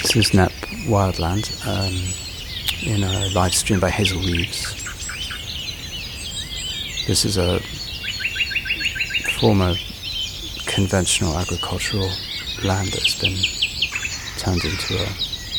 This is Knapp Wildland in a live stream by Hazel Reeves. This is a former conventional agricultural land that's been turned into a